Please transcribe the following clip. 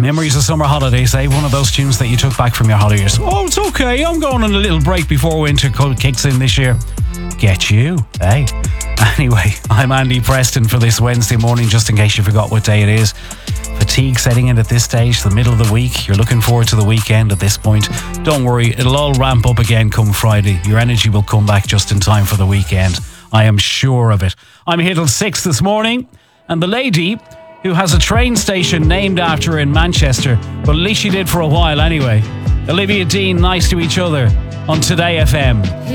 Memories of summer holidays, eh? One of those tunes that you took back from your holidays. Oh, it's okay. I'm going on a little break before winter kicks in this year. Get you, eh? Anyway, I'm Andy Preston for this Wednesday morning, just in case you forgot what day it is. Fatigue setting in at this stage, the middle of the week. You're looking forward to the weekend at this point. Don't worry, it'll all ramp up again come Friday. Your energy will come back just in time for the weekend. I am sure of it. I'm here till 6 this morning, and the lady who has a train station named after her in Manchester, but at least she did for a while anyway. Olivia Dean, Nice to Each Other on Today FM.